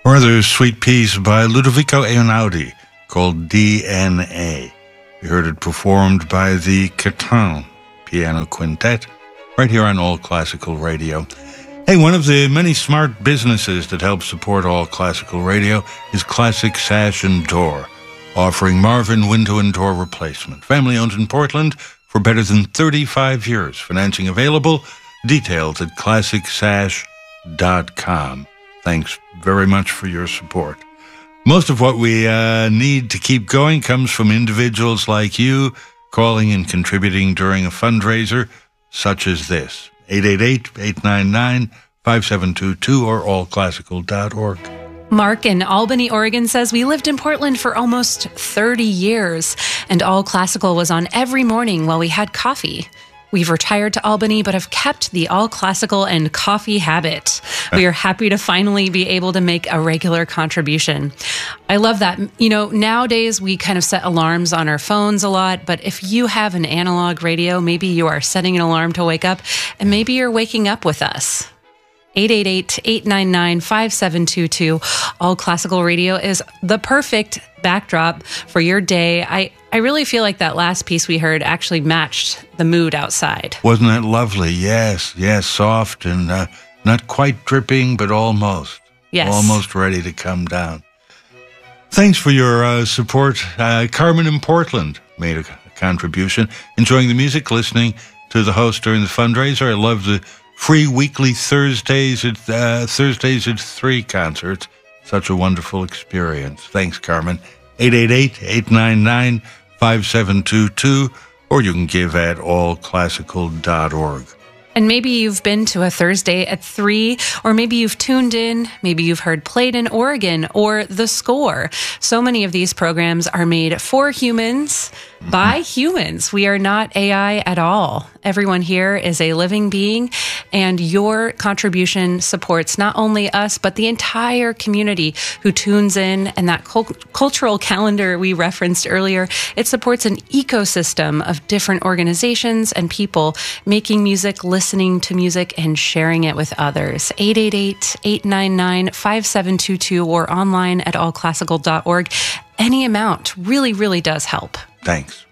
Or the sweet piece by Ludovico Einaudi called DNA. You heard it performed by the Catan Piano Quintet right here on All Classical Radio. Hey, one of the many smart businesses that help support All Classical Radio is Classic Sash and Door, offering Marvin window and door replacement. Family owned in Portland for better than 35 years. Financing available. Details at classicsash.com. Thanks very much for your support. Most of what we need to keep going comes from individuals like you calling and contributing during a fundraiser such as this. 888-899-5722 or allclassical.org. Mark in Albany, Oregon says, we lived in Portland for almost 30 years, and All Classical was on every morning while we had coffee. We've retired to Albany, but have kept the All Classical and coffee habit. We are happy to finally be able to make a regular contribution. I love that. You know, nowadays we kind of set alarms on our phones a lot, but if you have an analog radio, maybe you are setting an alarm to wake up, and maybe you're waking up with us. 888-899-5722. All Classical Radio is the perfect backdrop for your day. I really feel like that last piece we heard actually matched the mood outside. Wasn't that lovely? Yes, soft and not quite dripping, but almost. Yes. Almost ready to come down. Thanks for your support. Carmen in Portland made a contribution. Enjoying the music, listening to the host during the fundraiser. I love the free weekly Thursdays at 3 concerts. Such a wonderful experience. Thanks, Carmen. 888-899-5722, or you can give at allclassical.org. And maybe you've been to a Thursday at 3, or maybe you've tuned in, maybe you've heard Played in Oregon or The Score. So many of these programs are made for humans, by humans. We are not AI at all. Everyone here is a living being, and your contribution supports not only us, but the entire community who tunes in. And that cultural calendar we referenced earlier, it supports an ecosystem of different organizations and people making music, listening to music, and sharing it with others. 888-899-5722 or online at allclassical.org. Any amount really, really does help. Thanks.